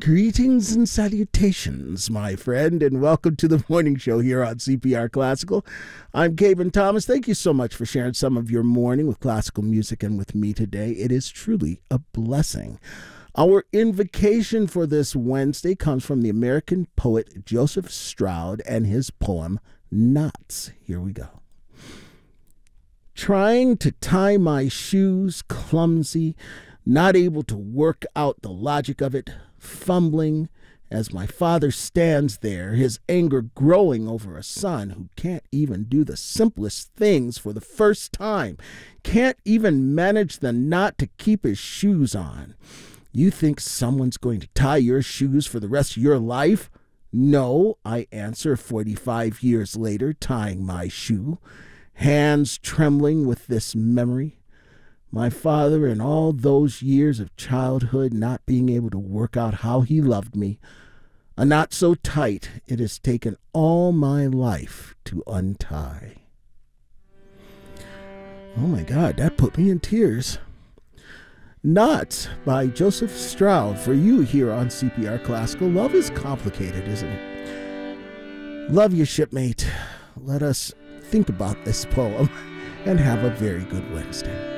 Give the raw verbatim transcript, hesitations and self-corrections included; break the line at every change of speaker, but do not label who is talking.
Greetings and salutations, my friend, and welcome to the morning show here on C P R Classical. I'm Kevin Thomas. Thank you so much for sharing some of your morning with classical music and with me today. It is truly a blessing. Our invocation for this Wednesday comes from the American poet Joseph Stroud and his poem, Knots. Here we go. Trying to tie my shoes, clumsy, not able to work out the logic of it, fumbling as my father stands there, his anger growing over a son who can't even do the simplest things for the first time, can't even manage the knot to keep his shoes on. You think someone's going to tie your shoes for the rest of your life? No, I answer forty-five years later, tying my shoe, hands trembling with this memory. My father, in all those years of childhood, not being able to work out how he loved me, a knot so tight it has taken all my life to untie. Oh my God, that put me in tears. Knots by Joseph Stroud for you here on C P R Classical. Love is complicated, isn't it? Love your shipmate. Let us think about this poem and have a very good Wednesday.